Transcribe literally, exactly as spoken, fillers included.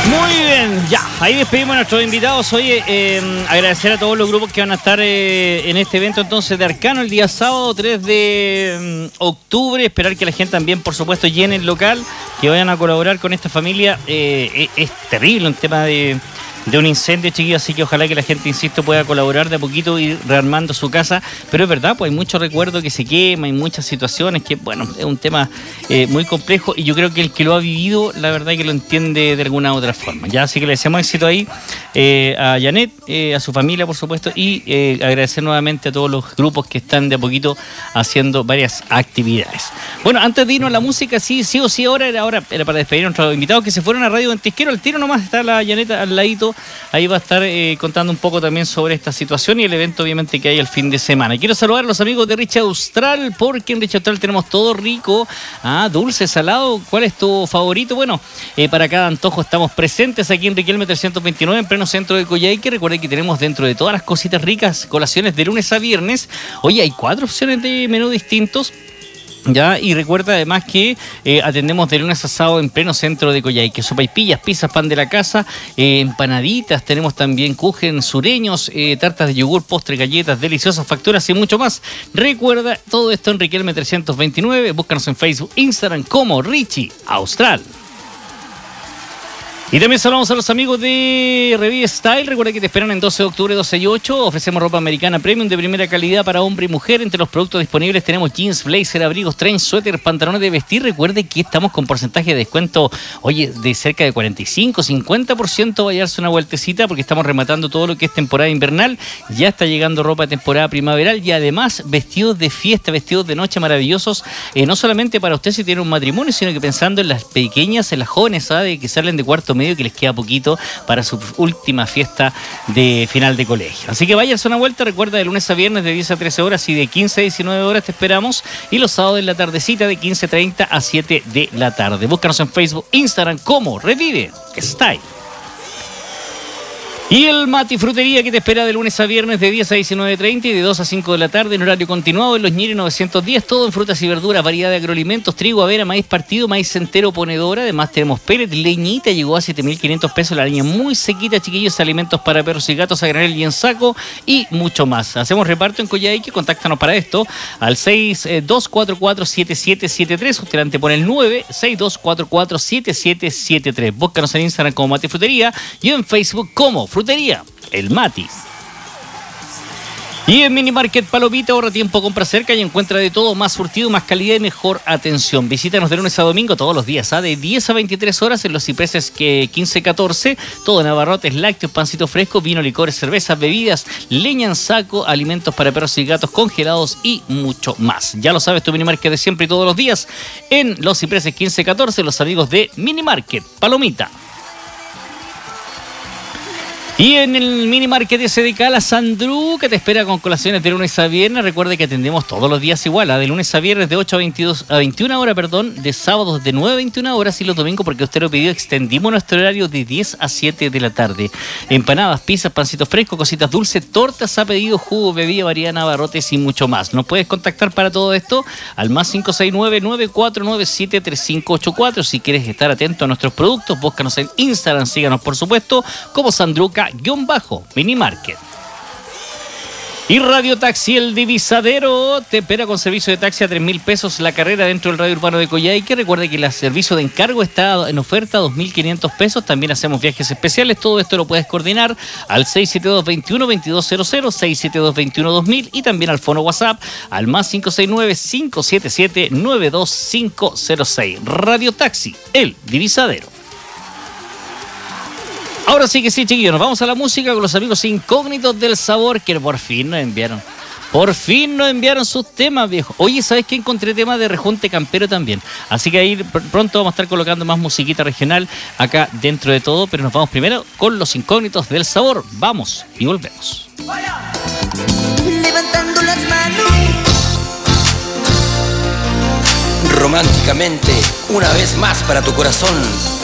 Muy bien, ya, ahí despedimos a nuestros invitados. Oye, eh, agradecer a todos los grupos que van a estar eh, en este evento entonces de Arcano el día sábado tres de octubre. Esperar que la gente también, por supuesto, llene el local, que vayan a colaborar con esta familia. Eh, es, es terrible un tema de... de un incendio, chiquillos, así que ojalá que la gente, insisto, pueda colaborar de a poquito, ir rearmando su casa, pero es verdad, pues hay mucho recuerdo que se quema, hay muchas situaciones que, bueno, es un tema eh, muy complejo, y yo creo que el que lo ha vivido, la verdad que lo entiende de alguna u otra forma, ya, así que le deseamos éxito ahí eh, a Janet, eh, a su familia, por supuesto, y eh, agradecer nuevamente a todos los grupos que están de a poquito haciendo varias actividades. Bueno, antes de irnos a la música, sí, sí o sí, ahora era, ahora era para despedir a nuestros invitados que se fueron a Radio Ventisquero, al tiro nomás está la Janet al ladito. Ahí va a estar eh, contando un poco también sobre esta situación y el evento obviamente que hay el fin de semana. Quiero saludar a los amigos de Rich Austral, porque en Rich Austral tenemos todo rico, ah, dulce, salado. ¿Cuál es tu favorito? Bueno, eh, para cada antojo estamos presentes aquí en Riquelme trescientos veintinueve, en pleno centro de Coyhaique. Recuerden que tenemos dentro de todas las cositas ricas colaciones de lunes a viernes. Oye, hay cuatro opciones de menú distintos. Ya, y recuerda además que eh, atendemos de lunes a sábado en pleno centro de Coyhaique. Sopaipillas, pizzas, pan de la casa, eh, empanaditas, tenemos también kuchen sureños, eh, tartas de yogur, postre, galletas, deliciosas facturas y mucho más. Recuerda, todo esto en Riquelme trescientos veintinueve. Búscanos en Facebook, Instagram como Richie Austral. Y también saludamos a los amigos de Revive Style. Recuerda que te esperan en doce de octubre, doce y ocho. Ofrecemos ropa americana premium de primera calidad para hombre y mujer. Entre los productos disponibles tenemos jeans, blazer, abrigos, trench, suéter, pantalones de vestir. Recuerde que estamos con porcentaje de descuento, oye, de cerca de cuarenta y cinco, cincuenta por ciento. Vaya a darse una vueltecita porque estamos rematando todo lo que es temporada invernal. Ya está llegando ropa de temporada primaveral y además vestidos de fiesta, vestidos de noche maravillosos. Eh, no solamente para usted si tiene un matrimonio, sino que pensando en las pequeñas, en las jóvenes, ¿sabe? Que salen de cuarto medio, que les queda poquito para su última fiesta de final de colegio. Así que váyanse una vuelta, recuerda, de lunes a viernes de diez a trece horas y de quince a diecinueve horas te esperamos, y los sábados en la tardecita de quince treinta a siete de la tarde. Búscanos en Facebook, Instagram como Revive Style. Y el Mati Frutería, que te espera de lunes a viernes de diez a diecinueve treinta y de dos a cinco de la tarde en horario continuado en Los Ñires novecientos diez, todo en frutas y verduras, variedad de agroalimentos, trigo, avena, maíz partido, maíz entero ponedora. Además tenemos pellet, leñita, llegó a siete mil quinientos pesos la leña, muy sequita, chiquillos, alimentos para perros y gatos a granel y en saco y mucho más. Hacemos reparto en Coyhaique, contáctanos para esto al seis dos cuatro cuatro siete siete siete tres, usted antepone el nueve seis dos cuatro cuatro siete siete siete tres. Búscanos en Instagram como Mati Frutería y en Facebook como Frutería El Mati. Y en Mini Market Palomita, ahorra tiempo, compra cerca y encuentra de todo, más surtido, más calidad y mejor atención. Visítanos de lunes a domingo todos los días, ¿eh? De diez a veintitrés horas en los cipreses que quince catorce, todo en abarrotes, lácteos, pancito fresco, vino, licores, cervezas, bebidas, leña en saco, alimentos para perros y gatos congelados y mucho más. Ya lo sabes, tu Mini Market de siempre y todos los días en los cipreses quince catorce, los amigos de Mini Market Palomita. Y en el Mini Market S D K La Sandru, que te espera con colaciones de lunes a viernes. Recuerde que atendemos todos los días igual, ¿eh? De lunes a viernes de ocho a veintidós a veintiuna horas, perdón, de sábados de nueve a veintiuna horas y los domingos, porque usted lo pidió, extendimos nuestro horario de diez a siete de la tarde. Empanadas, pizzas, pancito fresco, cositas dulces, tortas a pedido, jugo, bebida, variedad, abarrotes y mucho más. Nos puedes contactar para todo esto al más cinco seis nueve, nueve cuatro nueve siete, tres cinco ocho cuatro. Si quieres estar atento a nuestros productos, búscanos en Instagram, síganos por supuesto como Sandruca guión bajo Mini Market. Y Radio Taxi El Divisadero te espera con servicio de taxi a tres mil pesos la carrera dentro del radio urbano de Coyhaique. Recuerda que el servicio de encargo está en oferta a dos mil quinientos pesos. También hacemos viajes especiales. Todo esto lo puedes coordinar al seis siete dos, veintiuno, veintidós cero cero, seis siete dos, veintiuno, dos mil y también al fono WhatsApp al más cinco seis nueve, cinco siete siete, nueve dos cinco cero seis. Radio Taxi El Divisadero. Ahora sí que sí, chiquillos, nos vamos a la música con los amigos Incógnitos del Sabor, que por fin nos enviaron. Por fin nos enviaron sus temas, viejo. Oye, ¿sabes qué? Encontré temas de Rejunte Campero también. Así que ahí pronto vamos a estar colocando más musiquita regional acá dentro de todo. Pero nos vamos primero con los Incógnitos del Sabor. Vamos y volvemos. Levantando las manos. Románticamente, una vez más para tu corazón.